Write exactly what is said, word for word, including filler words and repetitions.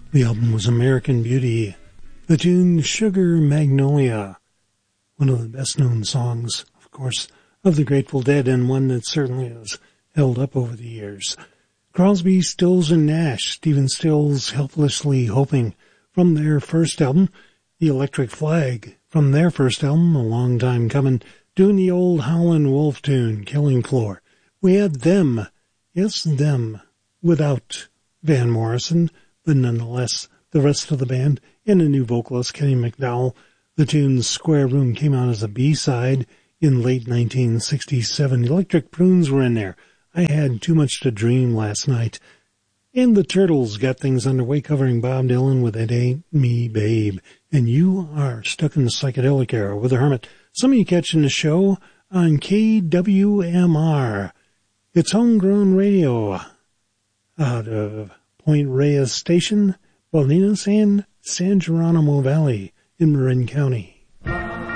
The album was American Beauty. The tune Sugar Magnolia, one of the best-known songs, of course, of the Grateful Dead, and one that certainly has held up over the years. Crosby, Stills, and Nash, Stephen Stills, Helplessly Hoping, from their first album. The Electric Flag, from their first album, a long time coming, doing the old Howlin' Wolf tune, Killing Floor. We had Them, yes, Them, without Van Morrison, but nonetheless, the rest of the band, and a new vocalist, Kenny McDowell. The tune Square Room came out as a B-side in late nineteen sixty-seven. Electric Prunes were in there. I Had Too Much to Dream last night. And the Turtles got things underway, covering Bob Dylan with It Ain't Me, Babe. And you are stuck in the psychedelic era with the Hermit. Some of you catching the show on K W M R. It's homegrown radio out of Point Reyes Station, Bolinas, and San Geronimo Valley in Marin County.